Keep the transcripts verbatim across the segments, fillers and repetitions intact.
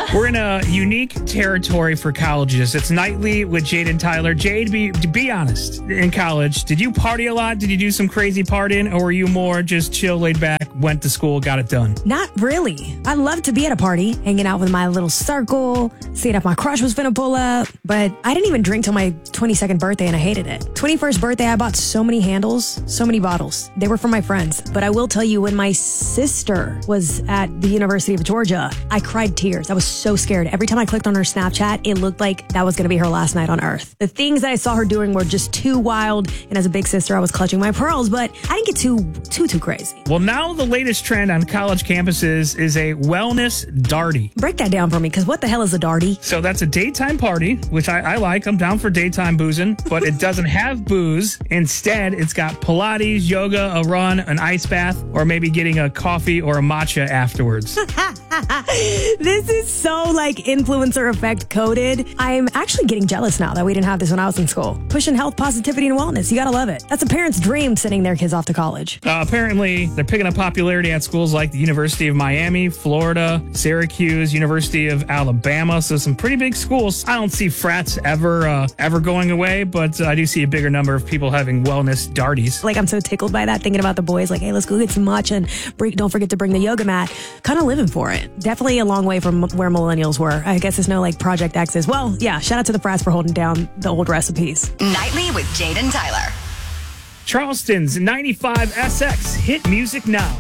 We're in a unique territory for colleges. It's Nightly with Jade and Tyler. Jade, be, be honest. In college, did you party a lot? Did you do some crazy partying? Or were you more just chill, laid back, went to school, got it done? Not really. I love to be at a party, hanging out with my little circle, seeing if my crush was finna pull up. But I didn't even drink till my twenty-second birthday, and I hated it. twenty-first birthday, I bought so many handles, so many bottles. They were for my friends. But I will tell you, when my sister was at the University of Georgia, I cried tears. I was so scared. Every time I clicked on her Snapchat, it looked like that was going to be her last night on Earth. The things that I saw her doing were just too wild. And as a big sister, I was clutching my pearls, but I didn't get too, too, too crazy. Well, now the latest trend on college campuses is a wellness darty. Break that down for me, because what the hell is a darty? So that's a daytime party, which I, I like. I'm down for daytime boozing, but it doesn't have booze. Instead, it's got Pilates, yoga, a run, an ice bath, or maybe getting a coffee or a matcha afterwards. This is so like influencer effect coded. I'm actually getting jealous now that we didn't have this when I was in school. Pushing health, positivity, and wellness. You gotta love it. That's a parent's dream, sending their kids off to college. Uh, apparently, they're picking up popularity at schools like the University of Miami, Florida, Syracuse, University of Alabama. So some pretty big schools. I don't see frats ever uh, ever going away, but uh, I do see a bigger number of people having wellness darties. Like, I'm so tickled by that, thinking about the boys. Like, hey, let's go get some matcha and bring, don't forget to bring the yoga mat. Kind of living for it. Definitely a long way from where millennials were. I guess it's no like Project X's. Well, yeah, shout out to the frats for holding down the old recipes. Nightly with Jade and Tyler. Charleston's ninety-five S X. Hit music now.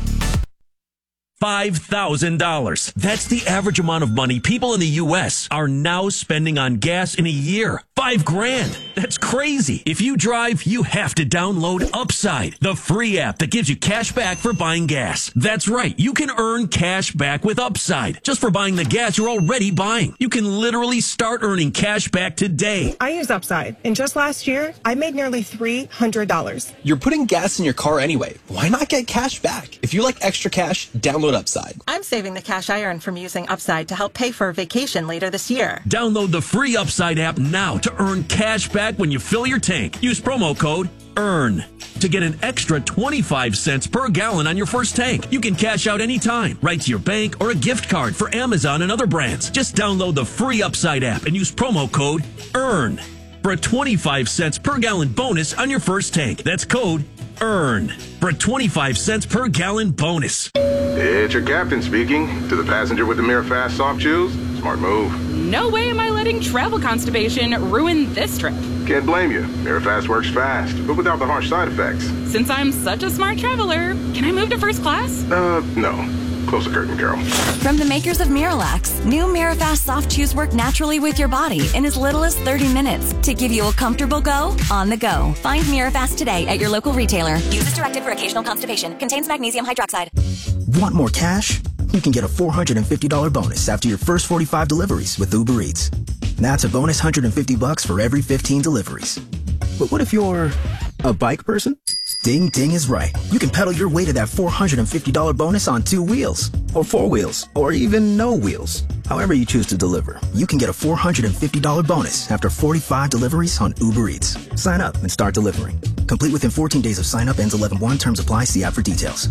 five thousand dollars. That's the average amount of money people in the U S are now spending on gas in a year. Five grand. That's crazy. If you drive, you have to download Upside, the free app that gives you cash back for buying gas. That's right. You can earn cash back with Upside just for buying the gas you're already buying. You can literally start earning cash back today. I use Upside, and just last year, I made nearly three hundred dollars. You're putting gas in your car anyway. Why not get cash back? If you like extra cash, download Upside. I'm saving the cash I earn from using Upside to help pay for a vacation later this year. Download the free Upside app now to earn cash back when you fill your tank. Use promo code EARN to get an extra twenty-five cents per gallon on your first tank. You can cash out anytime, right to your bank or a gift card for Amazon and other brands. Just download the free Upside app and use promo code EARN for a twenty-five cents per gallon bonus on your first tank. That's code EARN for a twenty-five cents per gallon bonus. It's your captain speaking. To the passenger with the Mirror Fast soft chews, smart move. No way am I letting travel constipation ruin this trip. Can't blame you. Mirror Fast works fast, but without the harsh side effects. Since I'm such a smart traveler, can I move to first class? Uh, no. Close the curtain, Carol. From the makers of Miralax, new Mirafast soft chews work naturally with your body in as little as thirty minutes to give you a comfortable go on the go. Find Mirafast today at your local retailer. Use as directed for occasional constipation. Contains magnesium hydroxide. Want more cash? You can get a four hundred fifty dollars bonus after your first forty-five deliveries with Uber Eats. That's a bonus one hundred fifty bucks for every fifteen deliveries. But what if you're a bike person? Ding Ding is right. You can pedal your way to that four hundred fifty dollars bonus on two wheels, or four wheels, or even no wheels. However you choose to deliver, you can get a four hundred fifty dollars bonus after forty-five deliveries on Uber Eats. Sign up and start delivering. Complete within fourteen days of sign up. Ends eleven one. Terms apply. See app for details.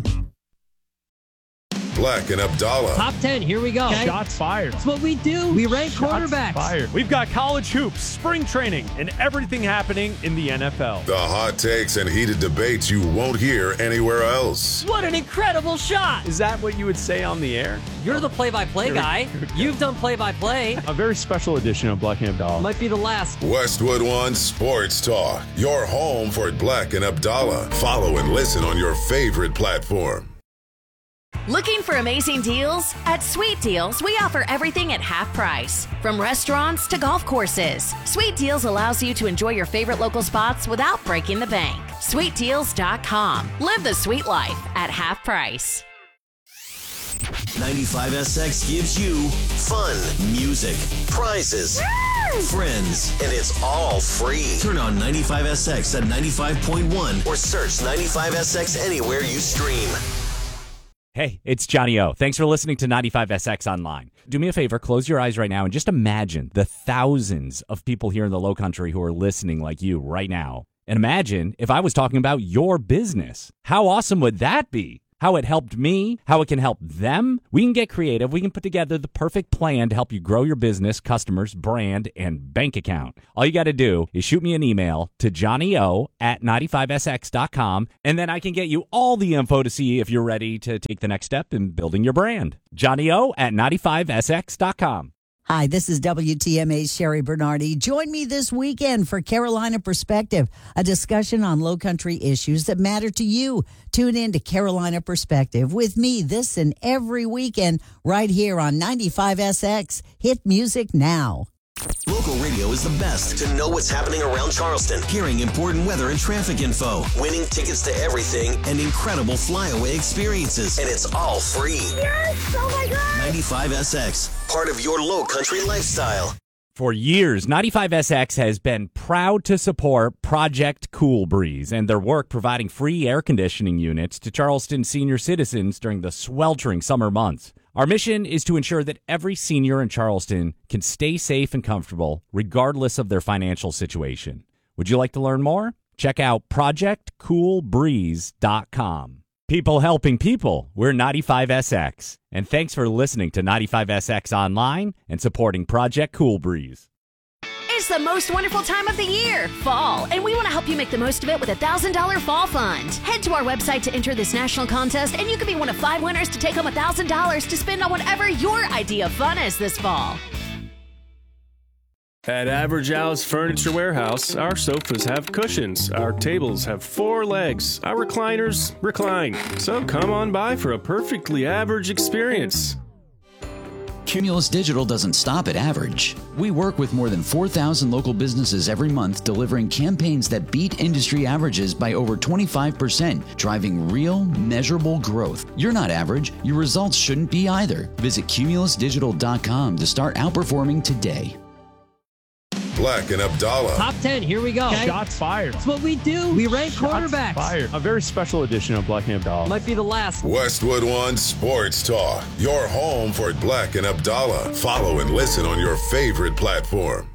Black and Abdallah. Top ten, here we go. Okay. Shots fired. That's what we do. We rank Shots quarterbacks. Fired. We've got college hoops, spring training, and everything happening in the N F L. The hot takes and heated debates you won't hear anywhere else. What an incredible shot. Is that what you would say on the air? You're the play-by-play guy. You've done play-by-play. A very special edition of Black and Abdallah. Might be the last. Westwood One Sports Talk. Your home for Black and Abdallah. Follow and listen on your favorite platform. Looking for amazing deals? At Sweet Deals, we offer everything at half price. From restaurants to golf courses, Sweet Deals allows you to enjoy your favorite local spots without breaking the bank. sweet deals dot com. Live the sweet life at half price. ninety-five S X gives you fun, music, prizes, friends, and it's all free. Turn on ninety-five S X at ninety-five point one or search ninety-five S X anywhere you stream. Hey, it's Johnny O. Thanks for listening to ninety-five S X Online. Do me a favor, close your eyes right now and just imagine the thousands of people here in the Lowcountry who are listening like you right now. And imagine if I was talking about your business. How awesome would that be? how it helped me, how it can help them. We can get creative. We can put together the perfect plan to help you grow your business, customers, brand, and bank account. All you got to do is shoot me an email to johnny-o at ninety-five S X dot com, and then I can get you all the info to see if you're ready to take the next step in building your brand. johnny-o at ninety-five S X dot com. Hi, this is W T M A's Sherry Bernardi. Join me this weekend for Carolina Perspective, a discussion on low country issues that matter to you. Tune in to Carolina Perspective with me this and every weekend right here on ninety-five S X. Hit music now. Local radio is the best to know what's happening around Charleston, hearing important weather and traffic info, winning tickets to everything, and incredible flyaway experiences. And it's all free. Yes! Oh my God! ninety-five S X, part of your low country lifestyle. For years, ninety-five S X has been proud to support Project Cool Breeze and their work providing free air conditioning units to Charleston senior citizens during the sweltering summer months. Our mission is to ensure that every senior in Charleston can stay safe and comfortable regardless of their financial situation. Would you like to learn more? Check out project cool breeze dot com. People helping people, we're ninety-five S X. And thanks for listening to ninety-five S X Online and supporting Project Cool Breeze. It's the most wonderful time of the year, fall, and we want to help you make the most of it with a one thousand dollars Fall Fund. Head to our website to enter this national contest, and you could be one of five winners to take home one thousand dollars to spend on whatever your idea of fun is this fall. At Average Al's Furniture Warehouse, our sofas have cushions, our tables have four legs, our recliners recline. So come on by for a perfectly average experience. Cumulus Digital doesn't stop at average. We work with more than four thousand local businesses every month, delivering campaigns that beat industry averages by over twenty-five percent, driving real, measurable growth. You're not average. Your results shouldn't be either. Visit cumulus digital dot com to start outperforming today. Black and Abdallah. Top ten, here we go. Shots fired. That's what we do. We rank quarterbacks. Fired. A very special edition of Black and Abdallah. Might be the last. Westwood One Sports Talk, your home for Black and Abdallah. Follow and listen on your favorite platform.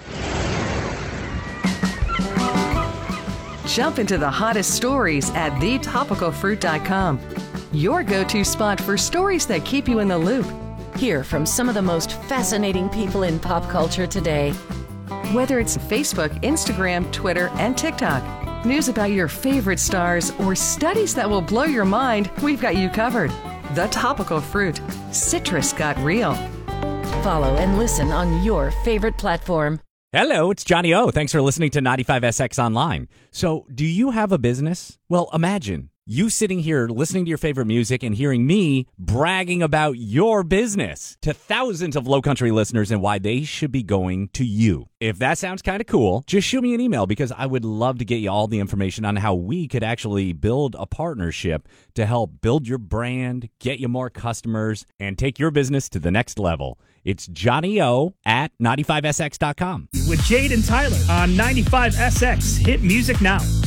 Jump into the hottest stories at the topical fruit dot com. Your go-to spot for stories that keep you in the loop. Hear from some of the most fascinating people in pop culture today. Whether it's Facebook, Instagram, Twitter, and TikTok, news about your favorite stars, or studies that will blow your mind, we've got you covered. The Topical Fruit. Citrus got real. Follow and listen on your favorite platform. Hello, it's Johnny O. Thanks for listening to ninety-five S X Online. So, do you have a business? Well, imagine you sitting here listening to your favorite music and hearing me bragging about your business to thousands of Low Country listeners and why they should be going to you. If that sounds kind of cool, just shoot me an email because I would love to get you all the information on how we could actually build a partnership to help build your brand, get you more customers, and take your business to the next level. It's Johnny O at ninety-five S X dot com. With Jade and Tyler on ninety-five S X. Hit music now.